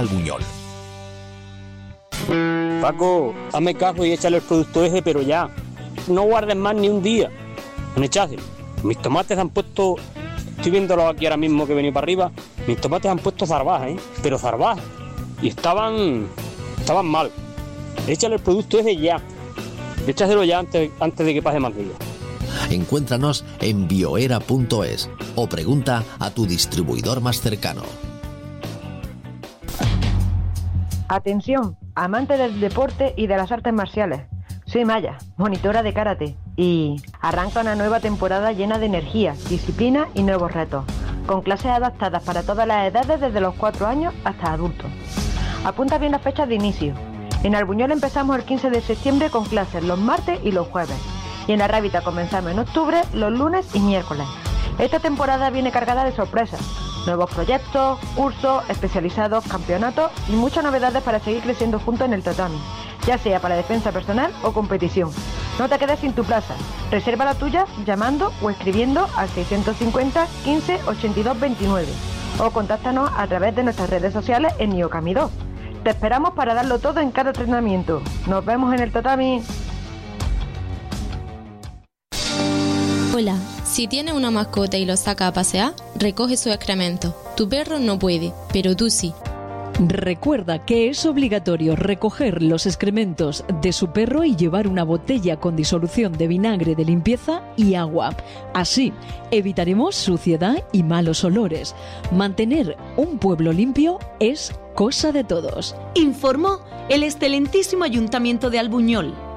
Albuñol. Paco, hazme caso y échale el producto ese, pero ya. No guardes más ni un día. Echárselo. Mis tomates han puesto... Estoy viéndolo aquí ahora mismo que he venido para arriba. Mis tomates han puesto zarbajas, pero zarbajas. Y estaban mal. Échale el producto ese ya. Échaselo ya antes de que pase más días. Encuéntranos en bioera.es o pregunta a tu distribuidor más cercano. Atención, amante del deporte y de las artes marciales. Soy Maya, monitora de karate, y arranca una nueva temporada llena de energía, disciplina y nuevos retos, con clases adaptadas para todas las edades desde los 4 años hasta adultos. Apunta bien las fechas de inicio. En Albuñol empezamos el 15 de septiembre con clases los martes y los jueves, y en la Rábita comenzamos en octubre los lunes y miércoles. Esta temporada viene cargada de sorpresas, nuevos proyectos, cursos especializados, campeonatos y muchas novedades para seguir creciendo juntos en el tatami, ya sea para defensa personal o competición. No te quedes sin tu plaza. Reserva la tuya llamando o escribiendo al 650 15 82 29 o contáctanos a través de nuestras redes sociales en Niokami2. Te esperamos para darlo todo en cada entrenamiento. Nos vemos en el tatami. Hola, si tienes una mascota y lo saca a pasear, recoge su excremento. Tu perro no puede, pero tú sí. Recuerda que es obligatorio recoger los excrementos de su perro y llevar una botella con disolución de vinagre de limpieza y agua. Así evitaremos suciedad y malos olores. Mantener un pueblo limpio es cosa de todos. Informó el excelentísimo Ayuntamiento de Albuñol.